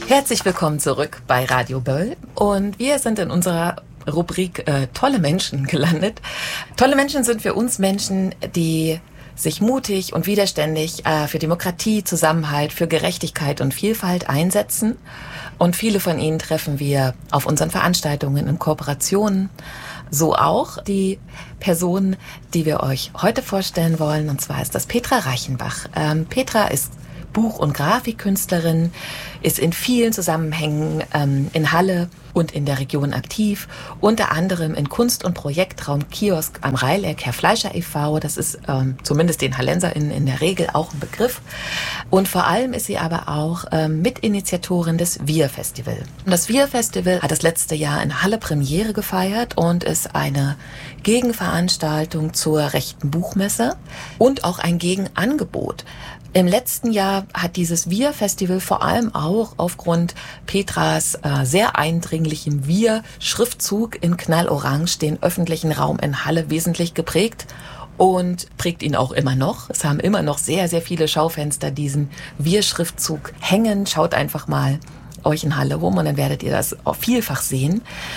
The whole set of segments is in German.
Herzlich willkommen zurück bei Radio Böll und wir sind in unserer Rubrik Tolle Menschen gelandet. Tolle Menschen sind für uns Menschen, die sich mutig und widerständig für Demokratie, Zusammenhalt, für Gerechtigkeit und Vielfalt einsetzen. Und viele von ihnen treffen wir auf unseren Veranstaltungen in Kooperationen. So auch die Person, die wir euch heute vorstellen wollen, und zwar ist das Petra Reichenbach. Petra ist Buch- und Grafikkünstlerin, ist in vielen Zusammenhängen in Halle und in der Region aktiv, unter anderem in Kunst- und Projektraum Kiosk am Reileck, Herr Fleischer e.V., das ist zumindest den HallenserInnen in der Regel auch ein Begriff. Und vor allem ist sie aber auch Mitinitiatorin des Wir-Festival. Und das Wir-Festival hat das letzte Jahr in Halle Premiere gefeiert und ist eine Gegenveranstaltung zur rechten Buchmesse und auch ein Gegenangebot. Im letzten Jahr hat dieses Wir-Festival vor allem auch aufgrund Petras sehr eindringlichen Wir-Schriftzug in Knallorange den öffentlichen Raum in Halle wesentlich geprägt und prägt ihn auch immer noch. Es haben immer noch sehr, sehr viele Schaufenster diesen Wir-Schriftzug hängen. Schaut einfach mal euch in Halle rum und dann werdet ihr das auch vielfach sehen.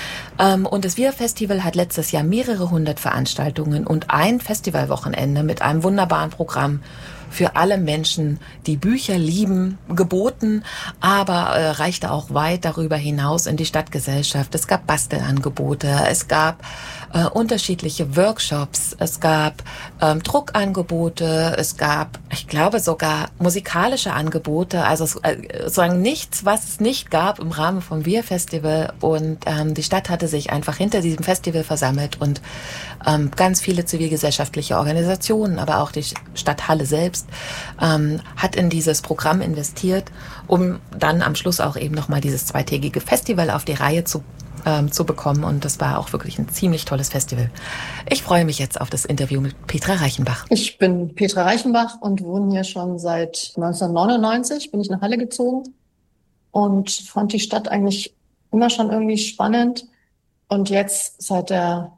Und das Wir-Festival hat letztes Jahr mehrere hundert Veranstaltungen und ein Festivalwochenende mit einem wunderbaren Programm für alle Menschen, die Bücher lieben, geboten, aber reichte auch weit darüber hinaus in die Stadtgesellschaft. Es gab Bastelangebote, es gab unterschiedliche Workshops, es gab Druckangebote, es gab, ich glaube, sogar musikalische Angebote, also sozusagen nichts, was es nicht gab im Rahmen vom Wir-Festival. Und die Stadt hatte sich einfach hinter diesem Festival versammelt und ganz viele zivilgesellschaftliche Organisationen, aber auch die Stadt Halle selbst hat in dieses Programm investiert, um dann am Schluss auch eben nochmal dieses zweitägige Festival auf die Reihe zu bekommen. Und das war auch wirklich ein ziemlich tolles Festival. Ich freue mich jetzt auf das Interview mit Petra Reichenbach. Ich bin Petra Reichenbach und wohne hier schon seit 1999, bin ich nach Halle gezogen und fand die Stadt eigentlich immer schon irgendwie spannend. Und jetzt seit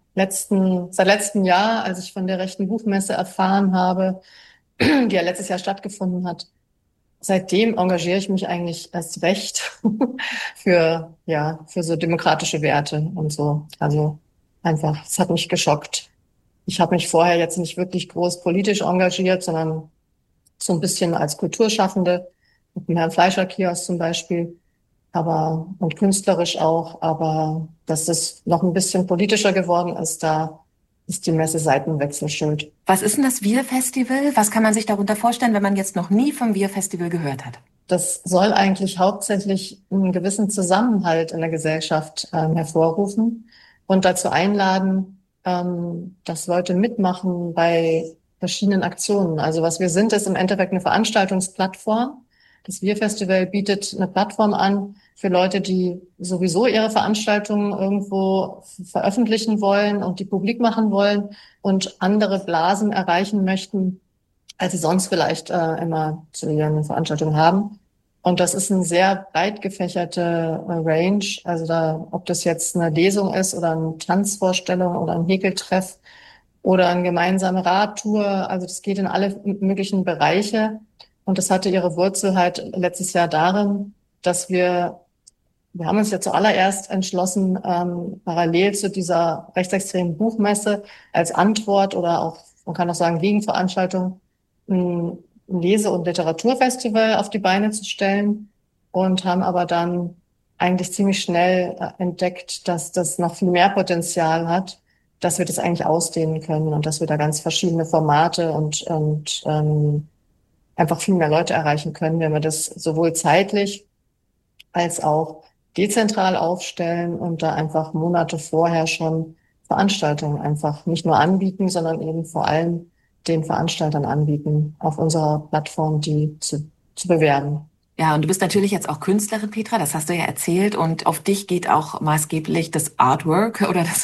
letztem Jahr, als ich von der rechten Buchmesse erfahren habe, die ja letztes Jahr stattgefunden hat, seitdem engagiere ich mich eigentlich erst recht für so demokratische Werte und so. Also einfach, es hat mich geschockt. Ich habe mich vorher jetzt nicht wirklich groß politisch engagiert, sondern so ein bisschen als Kulturschaffende, mit dem Herrn Fleischer Kiosk zum Beispiel, und künstlerisch auch. Aber dass es noch ein bisschen politischer geworden ist, da ist die Messe Seitenwechsel schuld. Was ist denn das Wir-Festival? Was kann man sich darunter vorstellen, wenn man jetzt noch nie vom Wir-Festival gehört hat? Das soll eigentlich hauptsächlich einen gewissen Zusammenhalt in der Gesellschaft hervorrufen und dazu einladen, dass Leute mitmachen bei verschiedenen Aktionen. Also was wir sind, ist im Endeffekt eine Veranstaltungsplattform. Das Wir-Festival bietet eine Plattform an für Leute, die sowieso ihre Veranstaltungen irgendwo veröffentlichen wollen und die publik machen wollen und andere Blasen erreichen möchten, als sie sonst vielleicht immer zu ihren Veranstaltungen haben. Und das ist eine sehr breit gefächerte Range. Also ob das jetzt eine Lesung ist oder eine Tanzvorstellung oder ein Häkeltreff oder eine gemeinsame Radtour. Also das geht in alle möglichen Bereiche. Und das hatte ihre Wurzel halt letztes Jahr darin, dass wir haben uns ja zuallererst entschlossen, parallel zu dieser rechtsextremen Buchmesse als Antwort oder auch, man kann auch sagen, Gegenveranstaltung, ein Lese- und Literaturfestival auf die Beine zu stellen und haben aber dann eigentlich ziemlich schnell entdeckt, dass das noch viel mehr Potenzial hat, dass wir das eigentlich ausdehnen können und dass wir da ganz verschiedene Formate und einfach viel mehr Leute erreichen können, wenn wir das sowohl zeitlich als auch dezentral aufstellen und da einfach Monate vorher schon Veranstaltungen einfach nicht nur anbieten, sondern eben vor allem den Veranstaltern anbieten, auf unserer Plattform die zu bewerben. Ja, und du bist natürlich jetzt auch Künstlerin, Petra, das hast du ja erzählt. Und auf dich geht auch maßgeblich das Artwork oder das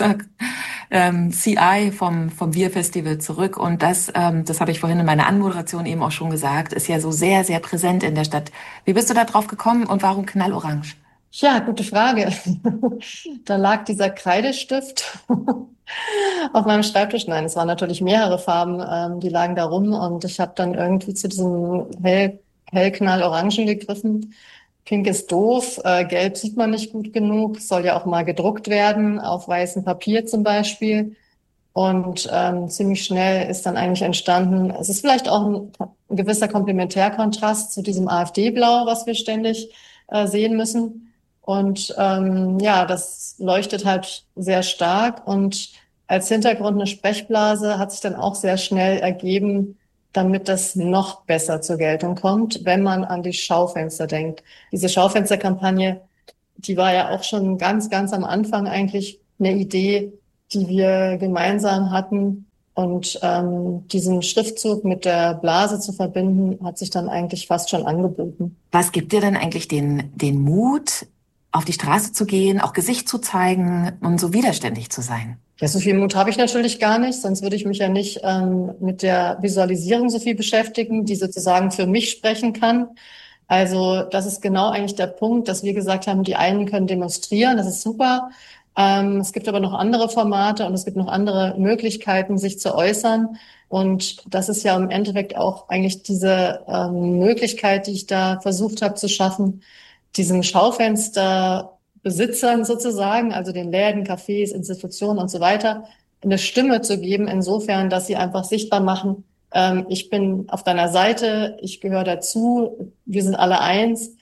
CI vom Wir-Festival zurück. Und das habe ich vorhin in meiner Anmoderation eben auch schon gesagt, ist ja so sehr, sehr präsent in der Stadt. Wie bist du da drauf gekommen und warum Knallorange? Ja, gute Frage. Da lag dieser Kreidestift auf meinem Schreibtisch. Nein, es waren natürlich mehrere Farben, die lagen da rum. Und ich habe dann irgendwie zu diesem hellknallorangen gegriffen Pink ist doof, gelb sieht man nicht gut genug, soll ja auch mal gedruckt werden, auf weißem Papier zum Beispiel. Und ziemlich schnell ist dann eigentlich entstanden, es ist vielleicht auch ein gewisser Komplementärkontrast zu diesem AfD-Blau, was wir ständig sehen müssen. Und ja, das leuchtet halt sehr stark. Und als Hintergrund eine Sprechblase hat sich dann auch sehr schnell ergeben, damit das noch besser zur Geltung kommt, wenn man an die Schaufenster denkt. Diese Schaufensterkampagne, die war ja auch schon ganz, ganz am Anfang eigentlich eine Idee, die wir gemeinsam hatten. Und diesen Schriftzug mit der Blase zu verbinden, hat sich dann eigentlich fast schon angeboten. Was gibt dir denn eigentlich den Mut, auf die Straße zu gehen, auch Gesicht zu zeigen und so widerständig zu sein? Ja, so viel Mut habe ich natürlich gar nicht, sonst würde ich mich ja nicht mit der Visualisierung so viel beschäftigen, die sozusagen für mich sprechen kann. Also das ist genau eigentlich der Punkt, dass wir gesagt haben, die einen können demonstrieren, das ist super. Es gibt aber noch andere Formate und es gibt noch andere Möglichkeiten, sich zu äußern. Und das ist ja im Endeffekt auch eigentlich diese Möglichkeit, die ich da versucht habe zu schaffen, diesen Schaufensterbesitzern sozusagen, also den Läden, Cafés, Institutionen und so weiter, eine Stimme zu geben, insofern, dass sie einfach sichtbar machen, ich bin auf deiner Seite, ich gehöre dazu, wir sind alle eins,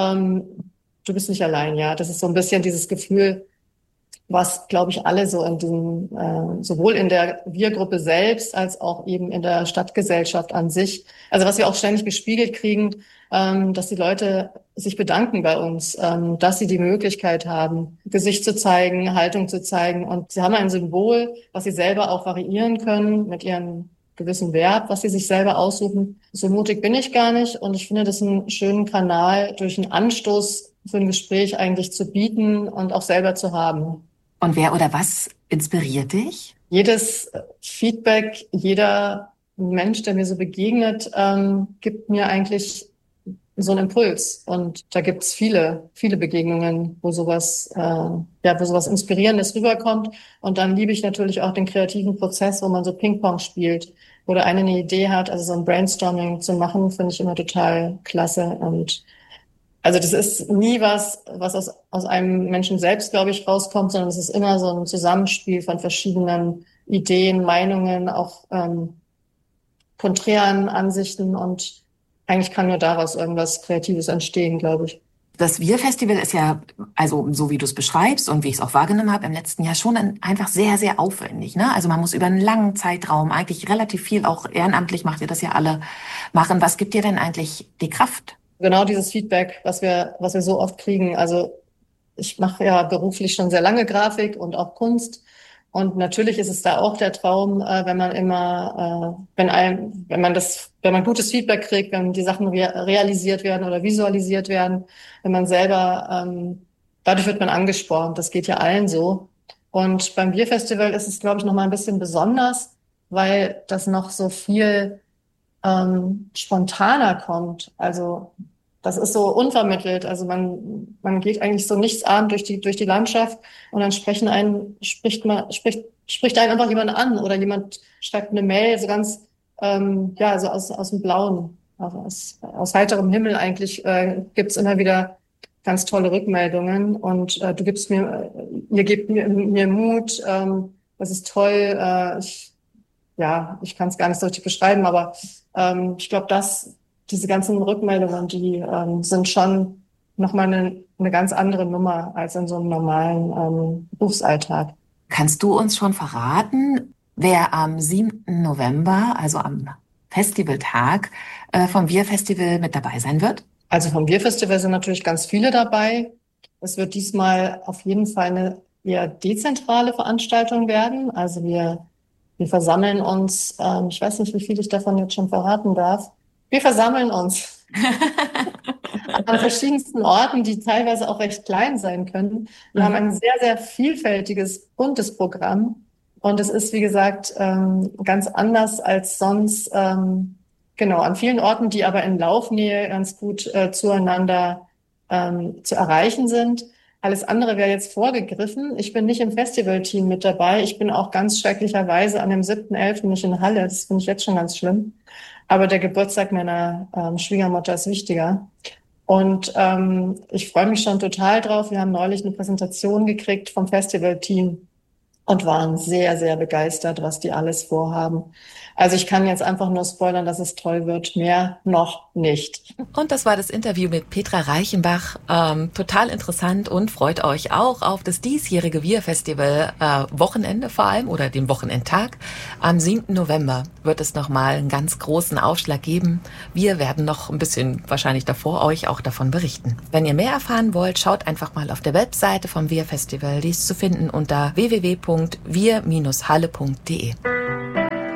du bist nicht allein, ja. Das ist so ein bisschen dieses Gefühl, was, glaube ich, alle so in diesem, sowohl in der Wir-Gruppe selbst als auch eben in der Stadtgesellschaft an sich, also was wir auch ständig gespiegelt kriegen, dass die Leute sich bedanken bei uns, dass sie die Möglichkeit haben, Gesicht zu zeigen, Haltung zu zeigen. Und sie haben ein Symbol, was sie selber auch variieren können mit ihren gewissen Wert, was sie sich selber aussuchen. So mutig bin ich gar nicht. Und ich finde das einen schönen Kanal, durch einen Anstoß für ein Gespräch eigentlich zu bieten und auch selber zu haben. Und wer oder was inspiriert dich? Jedes Feedback, jeder Mensch, der mir so begegnet, gibt mir eigentlich so einen Impuls. Und da gibt's viele, viele Begegnungen, wo sowas, wo sowas Inspirierendes rüberkommt. Und dann liebe ich natürlich auch den kreativen Prozess, wo man so Ping-Pong spielt, wo der eine Idee hat, also so ein Brainstorming zu machen, finde ich immer total klasse. Und also das ist nie was aus einem Menschen selbst, glaube ich, rauskommt, sondern es ist immer so ein Zusammenspiel von verschiedenen Ideen, Meinungen, auch konträren Ansichten, und eigentlich kann nur daraus irgendwas Kreatives entstehen, glaube ich. Das Wir-Festival ist ja, also so wie du es beschreibst und wie ich es auch wahrgenommen habe im letzten Jahr, schon einfach sehr, sehr aufwendig, ne? Also man muss über einen langen Zeitraum eigentlich relativ viel, auch ehrenamtlich macht ihr das ja alle, machen. Was gibt dir denn eigentlich die Kraft? Genau dieses Feedback, was wir so oft kriegen. Also ich mache ja beruflich schon sehr lange Grafik und auch Kunst. Und natürlich ist es da auch der Traum, wenn man immer, wenn man gutes Feedback kriegt, wenn die Sachen realisiert werden oder visualisiert werden, wenn man selber, dadurch wird man angespornt. Das geht ja allen so. Und beim Bierfestival ist es, glaube ich, noch mal ein bisschen besonders, weil das noch so viel spontaner kommt. Also das ist so unvermittelt. Also man geht eigentlich so nichtsahnd durch die Landschaft, und dann spricht einen einfach jemand an, oder jemand schreibt eine Mail, so ganz so aus dem Blauen, aus heiterem Himmel eigentlich, gibt's immer wieder ganz tolle Rückmeldungen, und ihr gebt mir Mut, das ist toll. Ich kann es gar nicht so richtig beschreiben, aber ich glaube, diese ganzen Rückmeldungen, die sind schon nochmal eine ganz andere Nummer als in so einem normalen Berufsalltag. Kannst du uns schon verraten, wer am 7. November, also am Festivaltag, vom Wir-Festival mit dabei sein wird? Also vom Wir-Festival sind natürlich ganz viele dabei. Es wird diesmal auf jeden Fall eine eher dezentrale Veranstaltung werden. Also wir versammeln uns, ich weiß nicht, wie viel ich davon jetzt schon verraten darf. Wir versammeln uns an verschiedensten Orten, die teilweise auch recht klein sein können. Wir haben ein sehr, sehr vielfältiges, buntes Programm. Und es ist, wie gesagt, ganz anders als sonst, an vielen Orten, die aber in Laufnähe ganz gut zueinander zu erreichen sind. Alles andere wäre jetzt vorgegriffen. Ich bin nicht im Festivalteam mit dabei. Ich bin auch ganz schrecklicherweise an dem 7.11. nicht in Halle. Das finde ich jetzt schon ganz schlimm. Aber der Geburtstag meiner Schwiegermutter ist wichtiger. Und ich freue mich schon total drauf. Wir haben neulich eine Präsentation gekriegt vom Festivalteam und waren sehr, sehr begeistert, was die alles vorhaben. Also ich kann jetzt einfach nur spoilern, dass es toll wird. Mehr noch nicht. Und das war das Interview mit Petra Reichenbach. Total interessant und freut euch auch auf das diesjährige Wir-Festival Wochenende vor allem oder den Wochenendtag. Am 7. November wird es nochmal einen ganz großen Aufschlag geben. Wir werden noch ein bisschen wahrscheinlich davor euch auch davon berichten. Wenn ihr mehr erfahren wollt, schaut einfach mal auf der Webseite vom Wir-Festival. Die ist zu finden unter www.wir-halle.de.